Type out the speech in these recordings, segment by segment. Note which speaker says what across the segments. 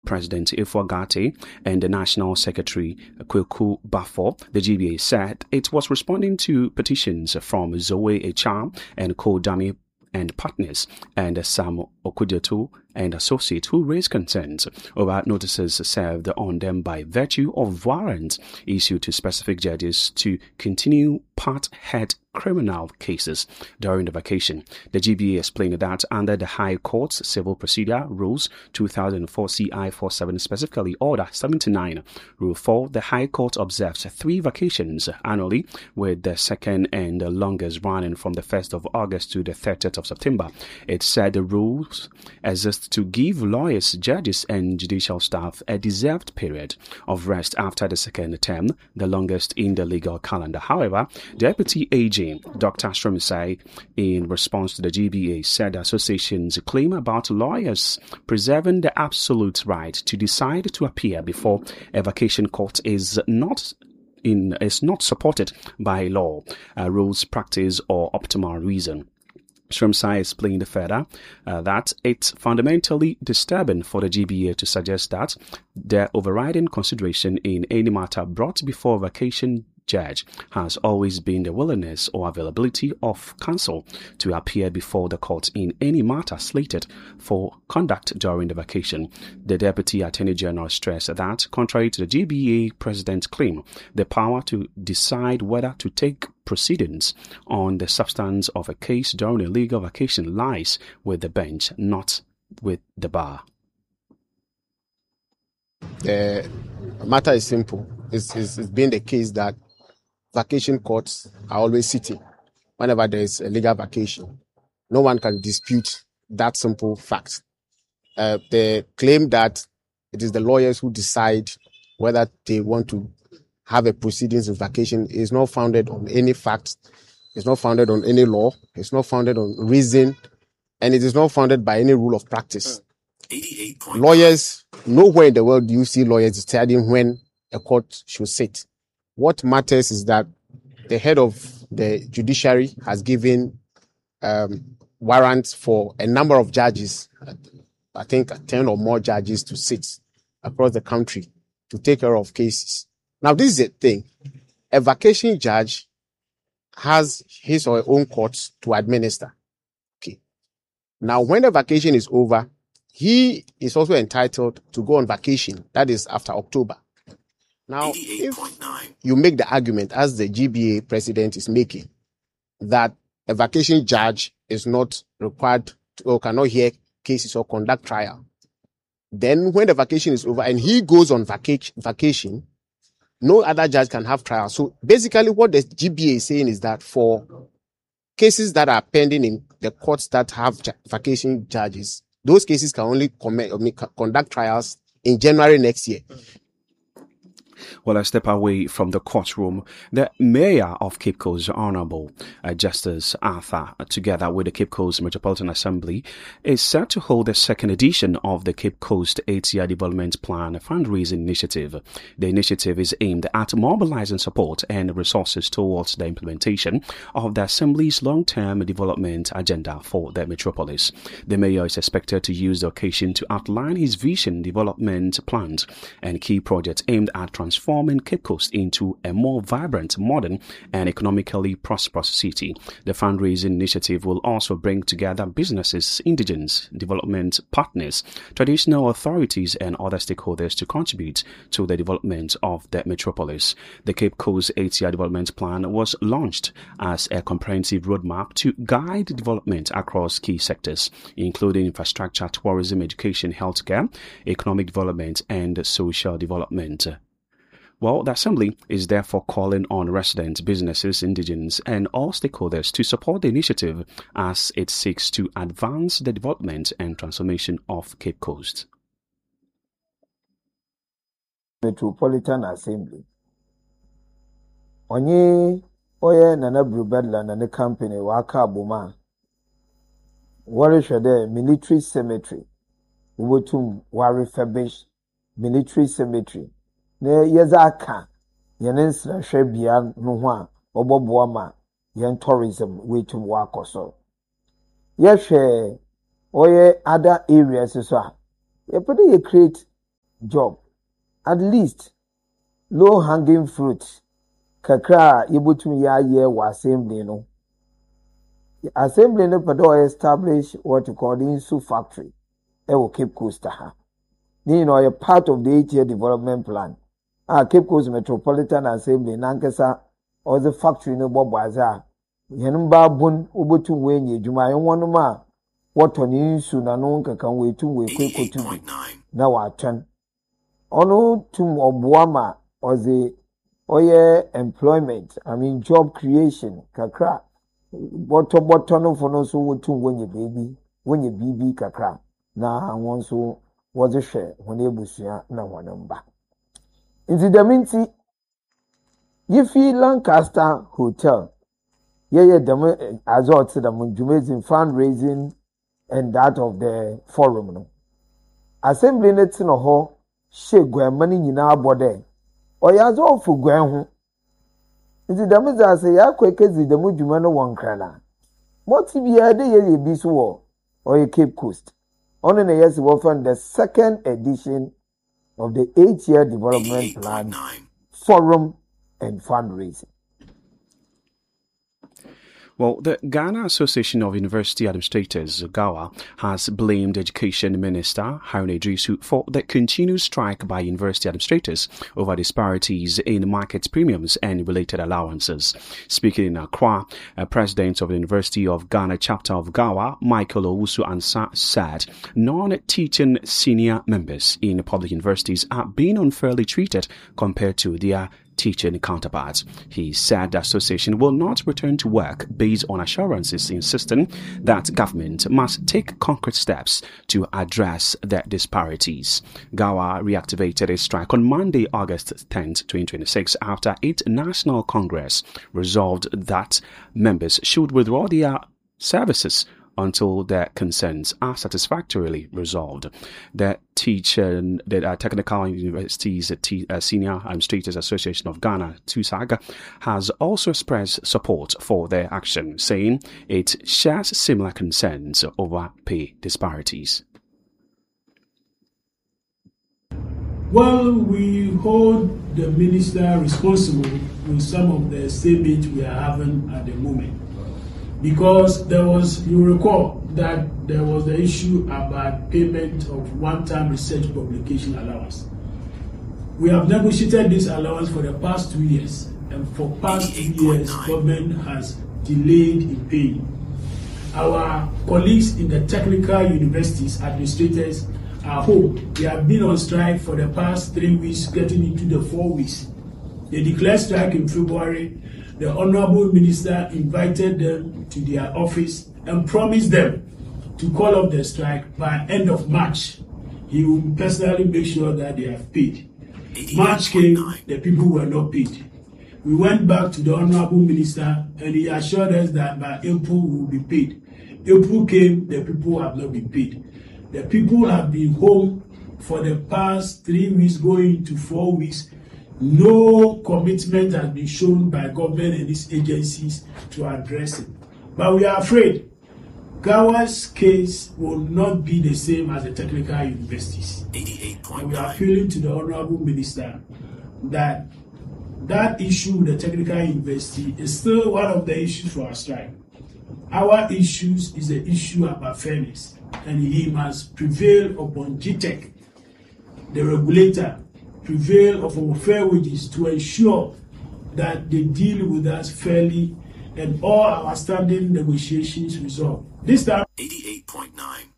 Speaker 1: President Ifwa Gate and the National Secretary Kweku Bafo, the GBA said it was responding to petitions from Zoe Echam and Kodami and partners and Sam Okujoto and associates who raised concerns over notices served on them by virtue of warrants issued to specific judges to continue part-head criminal cases during the vacation. The GBA explained that under the High Court's Civil Procedure Rules 2004 CI 47, specifically Order 79, Rule 4, the High Court observes 3 vacations annually, with the second and the longest running from the 1st of August to the 30th of September. It said the rules exist to give lawyers, judges, and judicial staff a deserved period of rest after the second term, the longest in the legal calendar. However, Deputy AG Dr. Shromsai, in response to the GBA, said the association's claim about lawyers preserving the absolute right to decide to appear before a vacation court is not supported by law, rules, practice, or optimal reason. Shromsai explained further that it's fundamentally disturbing for the GBA to suggest that the overriding consideration in any matter brought before a vacation judge has always been the willingness or availability of counsel to appear before the court in any matter slated for conduct during the vacation. The Deputy Attorney General stressed that, contrary to the GBA President's claim, the power to decide whether to take proceedings on the substance of a case during a legal vacation lies with the bench, not with the bar.
Speaker 2: The matter is simple. It's been the case that vacation courts are always sitting whenever there is a legal vacation. No one can dispute that simple fact. The claim that it is the lawyers who decide whether they want to have a proceedings in vacation is not founded on any facts. It's not founded on any law. It's not founded on reason. And it is not founded by any rule of practice. Lawyers, nowhere in the world do you see lawyers deciding when a court should sit. What matters is that the head of the judiciary has given warrants for a number of judges, I think 10 or more judges, to sit across the country to take care of cases. Now, this is a thing. A vacation judge has his or her own courts to administer. Okay. Now, when the vacation is over, he is also entitled to go on vacation. That is after October. Now, if you make the argument, as the GBA president is making, that a vacation judge is not required to, or cannot hear cases or conduct trial, then when the vacation is over and he goes on vacation, no other judge can have trial. So basically what the GBA is saying is that for cases that are pending in the courts that have vacation judges, those cases can only conduct trials in January next year.
Speaker 1: Well, I step away from the courtroom. The Mayor of Cape Coast, Honorable Justice Arthur, together with the Cape Coast Metropolitan Assembly, is set to hold the second edition of the Cape Coast 8-Year Development Plan fundraising initiative. The initiative is aimed at mobilizing support and resources towards the implementation of the Assembly's long-term development agenda for the metropolis. The Mayor is expected to use the occasion to outline his vision, development plans, and key projects aimed at transforming Cape Coast into a more vibrant, modern, and economically prosperous city. The fundraising initiative will also bring together businesses, indigenous development partners, traditional authorities, and other stakeholders to contribute to the development of the metropolis. The Cape Coast 8-Year Development Plan was launched as a comprehensive roadmap to guide development across key sectors, including infrastructure, tourism, education, healthcare, economic development, and social development. Well, the Assembly is therefore calling on residents, businesses, indigenes, and all stakeholders to support the initiative as it seeks to advance the development and transformation of Cape Coast.
Speaker 3: Metropolitan Assembly. Onye oye nana brubedla nana company waka buma. Wari shade military cemetery. Ubotum wari fabish military cemetery. Ne yezaka yenensra hwebia no ho a oboboa ma yen tourism wetum wakoso yehwe oye other areas so a yepede ye create job. At least low hanging fruit kakra yebutum ya ye wa assembly no. Assembly no pedo establish what you call the Insu factory. Ewo Cape Coast ha. You know, a part of the 8-year development plan. Cape Coast Metropolitan Assembly nankesa or the factory no bobwaza. Yenumba bun ubutu wenye juma yenwanuma what on insu na nonka kan we tu we kweko tu na watan. Ono tum obuama or the oye employment, I mean job creation kakra. Boto no for no so wutu wenye baby kakra. Na wanso was a share when ebusia na wanamba. Inti daminti Yifi Lancaster Hotel. Yeah, the azot the Munjumezin fundraising and that of the forum. No. Assembly nets in a hall, shake where money in our body. Or yazo for Gwen. Inti damiza say ya kwekezi the Mujumano one crana. What if you had a year biswo or a Cape Coast? On the years we opened the second edition of the 8-year development plan, forum and fundraising.
Speaker 1: Well, the Ghana Association of University Administrators, GAWA, has blamed Education Minister Haruna Iddrisu for the continued strike by university administrators over disparities in market premiums and related allowances. Speaking in Accra, President of the University of Ghana chapter of GAWA, Michael Owusu-Ansah, said non-teaching senior members in public universities are being unfairly treated compared to their teaching counterparts. He said the association will not return to work based on assurances insisting that government must take concrete steps to address the disparities. GAWA reactivated its strike on Monday, August 10, 2026, after its National Congress resolved that members should withdraw their services until their concerns are satisfactorily resolved. The Technical Universities Senior Administrators Association of Ghana, TUSAG, has also expressed support for their action, saying it shares similar concerns over pay disparities.
Speaker 4: Well, we hold the minister responsible with some of the statements we are having at the moment. Because you recall that there was the issue about payment of one-time research publication allowance. We have negotiated this allowance for the past 2 years, and for past 2 years, government has delayed in paying. Our colleagues in the technical universities, administrators, are home. They have been on strike for the past 3 weeks, getting into the 4 weeks. They declared strike in February. The Honorable Minister invited them to their office and promised them to call off the strike by end of March. He will personally make sure that they have paid. March came, the people were not paid. We went back to the Honorable Minister and he assured us that by April we will be paid. April came, the people have not been paid. The people have been home for the past 3 weeks, going to 4 weeks. No commitment has been shown by government and its agencies to address it. But we are afraid GAWA's case will not be the same as the technical universities. And we are appealing to the Honorable Minister that issue with the technical university is still one of the issues for our strike. Our issues is the issue about fairness, and he must prevail upon GTEC, the regulator, prevail upon fair wages to ensure that they deal with us fairly and all our standing negotiations resolved. This time,
Speaker 1: 88.9.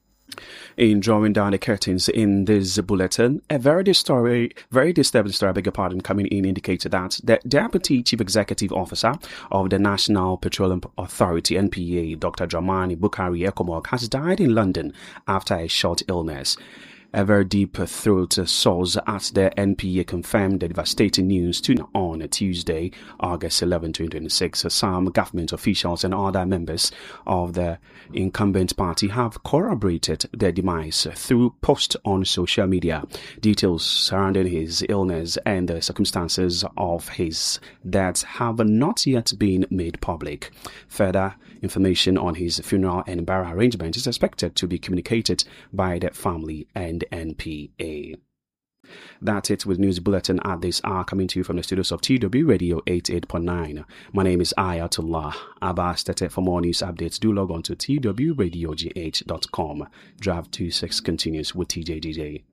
Speaker 1: In drawing down the curtains in this bulletin, a very disturbing story, coming in indicated that the Deputy Chief Executive Officer of the National Petroleum Authority, NPA, Dr. Dramani Bukari Ekomog, has died in London after a short illness. A very deep throat source at the NPA confirmed the devastating news on Tuesday, August 11, 2026. Some government officials and other members of the incumbent party have corroborated their demise through posts on social media. Details surrounding his illness and the circumstances of his death have not yet been made public. Further information on his funeral and burial arrangement is expected to be communicated by the family and NPA. That's it with News Bulletin at this hour, coming to you from the studios of TW Radio 88.9. My name is Ayatollah Abbas Tete. For more news updates, do log on to twradiogh.com. Draft 26 continues with TJDJ.